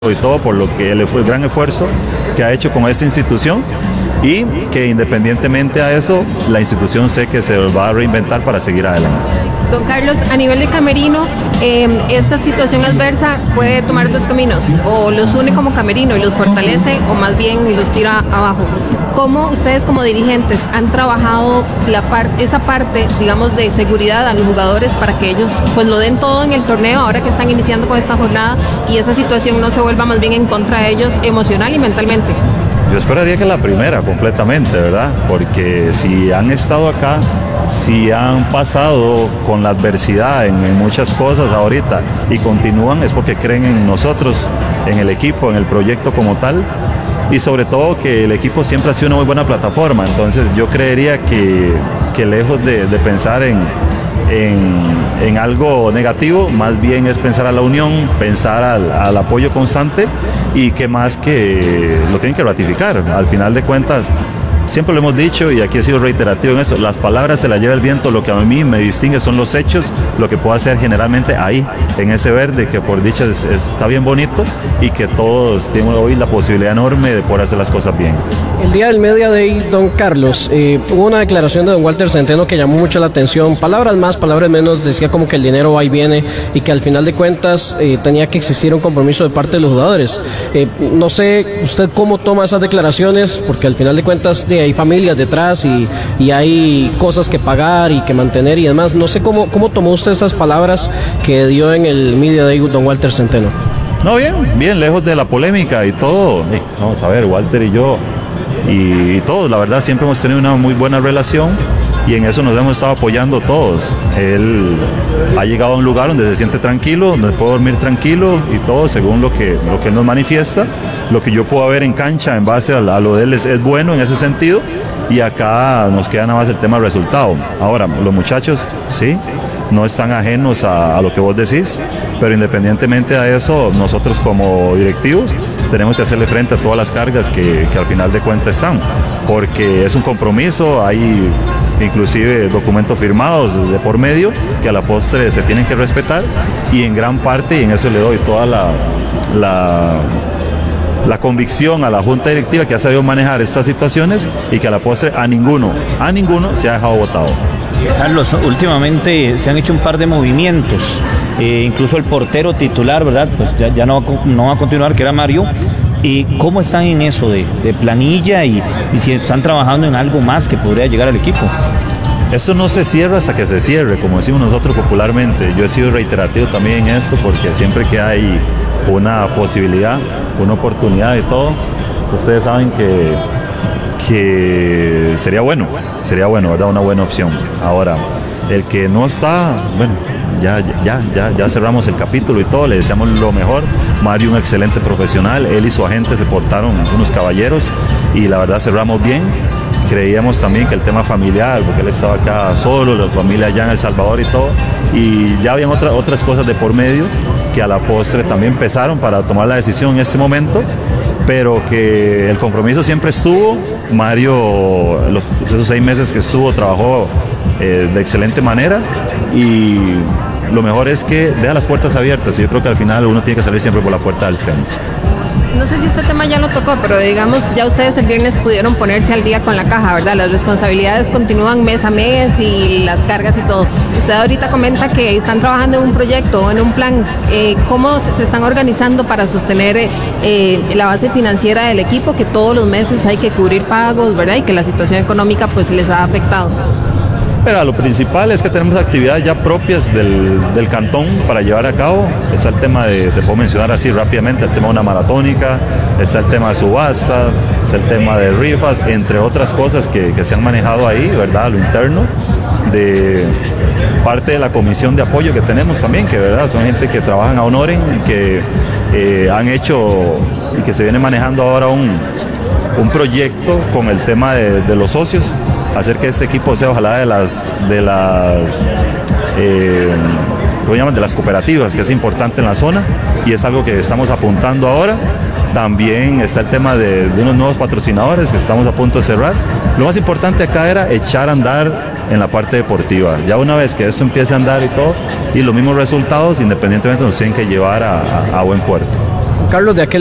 y todo por lo que el gran esfuerzo que ha hecho con esta institución y que independientemente a eso, la institución sé que se va a reinventar para seguir adelante. Don Carlos, a nivel de camerino, esta situación adversa puede tomar dos caminos, o los une como camerino y los fortalece, o más bien los tira abajo. ¿Cómo ustedes como dirigentes han trabajado esa parte, digamos, de seguridad a los jugadores para que ellos pues lo den todo en el torneo ahora que están iniciando con esta jornada y esa situación no se vuelva más bien en contra de ellos emocional y mentalmente? Yo esperaría que la primera completamente, ¿verdad? Porque si han estado acá, si han pasado con la adversidad en muchas cosas ahorita y continúan, es porque creen en nosotros, en el equipo, en el proyecto como tal, y sobre todo que el equipo siempre ha sido una muy buena plataforma. Entonces yo creería que lejos de pensar en algo negativo, más bien es pensar a la unión, pensar al apoyo constante y que más que lo tienen que ratificar. Al final de cuentas, siempre lo hemos dicho y aquí he sido reiterativo en eso, las palabras se las lleva el viento, lo que a mí me distingue son los hechos, lo que puedo hacer generalmente ahí, en ese verde, que por dicha está bien bonito y que todos tienen hoy la posibilidad enorme de poder hacer las cosas bien. El día del Media Day, don Carlos, hubo una declaración de don Walter Centeno que llamó mucho la atención, palabras más, palabras menos, decía como que el dinero va y viene y que al final de cuentas tenía que existir un compromiso de parte de los jugadores. No sé usted cómo toma esas declaraciones, porque al final de cuentas hay familias detrás y hay cosas que pagar y que mantener y demás. No sé cómo tomó usted esas palabras que dio en el Media Day don Walter Centeno. No, bien lejos de la polémica y todo. Vamos a ver, Walter y yo y todos, la verdad, siempre hemos tenido una muy buena relación y en eso nos hemos estado apoyando todos. Él ha llegado a un lugar donde se siente tranquilo, donde puede dormir tranquilo y todo según lo que él nos manifiesta. Lo que yo puedo ver en cancha en base a lo de él es bueno en ese sentido y acá nos queda nada más el tema del resultado. Ahora, los muchachos, sí, no están ajenos a lo que vos decís, pero independientemente de eso, nosotros como directivos tenemos que hacerle frente a todas las cargas que al final de cuentas están, porque es un compromiso, hay inclusive documentos firmados de por medio que a la postre se tienen que respetar y en gran parte, y en eso le doy toda la convicción a la Junta Directiva que ha sabido manejar estas situaciones y que a la postre a ninguno se ha dejado botado. Carlos, últimamente se han hecho un par de movimientos, incluso el portero titular, ¿verdad? Pues ya no va a continuar, que era Mario. ¿Y cómo están en eso de planilla y si están trabajando en algo más que podría llegar al equipo? Esto no se cierra hasta que se cierre, como decimos nosotros popularmente. Yo he sido reiterativo también en esto porque siempre que hay una posibilidad, una oportunidad y todo, ustedes saben que sería bueno, ¿verdad? Una buena opción. Ahora, el que no está, bueno, ya cerramos el capítulo y todo, le deseamos lo mejor. Mario, un excelente profesional, él y su agente se portaron unos caballeros y la verdad cerramos bien. Creíamos también que el tema familiar, porque él estaba acá solo, la familia allá en El Salvador y todo, y ya habían otras cosas de por medio que a la postre también pesaron para tomar la decisión en este momento, pero que el compromiso siempre estuvo. Mario, esos 6 meses que estuvo, trabajó de excelente manera y lo mejor es que deja las puertas abiertas y yo creo que al final uno tiene que salir siempre por la puerta del frente. No sé si este tema ya lo tocó, pero digamos, ya ustedes el viernes pudieron ponerse al día con la caja, ¿verdad? Las responsabilidades continúan mes a mes y las cargas y todo. Usted ahorita comenta que están trabajando en un proyecto o en un plan. ¿Cómo se están organizando para sostener la base financiera del equipo, que todos los meses hay que cubrir pagos, ¿verdad? Y que la situación económica pues les ha afectado. Pero lo principal es que tenemos actividades ya propias del cantón para llevar a cabo. Está el tema te puedo mencionar así rápidamente, el tema de una maratónica, está el tema de subastas, está el tema de rifas, entre otras cosas que se han manejado ahí, ¿verdad? A lo interno, de parte de la comisión de apoyo que tenemos también, que verdad son gente que trabajan a honoren y que han hecho y que se viene manejando ahora un proyecto con el tema de los socios, hacer que este equipo sea ojalá de las cooperativas, que es importante en la zona y es algo que estamos apuntando ahora. También está el tema de unos nuevos patrocinadores que estamos a punto de cerrar. Lo más importante acá era echar a andar en la parte deportiva. Ya una vez que eso empiece a andar y todo, y los mismos resultados, independientemente, nos tienen que llevar a buen puerto. Carlos, ¿de aquel